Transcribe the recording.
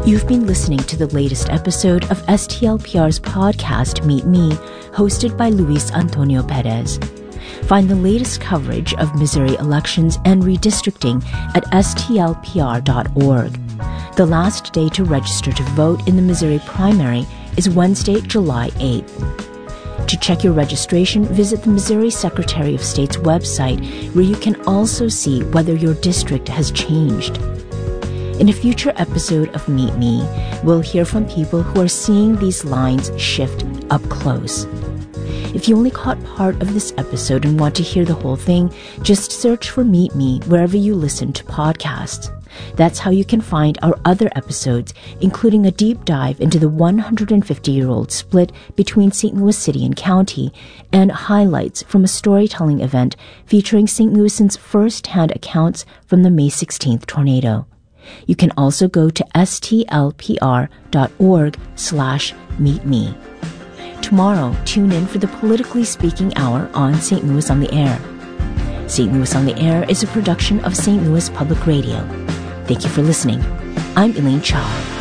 You've been listening to the latest episode of STLPR's podcast, Meet Me, hosted by Luis Antonio Perez. Find the latest coverage of Missouri elections and redistricting at stlpr.org. The last day to register to vote in the Missouri primary is Wednesday, July 8th. To check your registration, visit the Missouri Secretary of State's website, where you can also see whether your district has changed. In a future episode of Meet Me, we'll hear from people who are seeing these lines shift up close. If you only caught part of this episode and want to hear the whole thing, just search for Meet Me wherever you listen to podcasts. That's how you can find our other episodes, including a deep dive into the 150-year-old split between St. Louis City and County, and highlights from a storytelling event featuring St. Louisans' first-hand accounts from the May 16th tornado. You can also go to stlpr.org/meetme. Tomorrow, tune in for the Politically Speaking Hour on St. Louis on the Air. St. Louis on the Air is a production of St. Louis Public Radio. Thank you for listening. I'm Elaine Cha.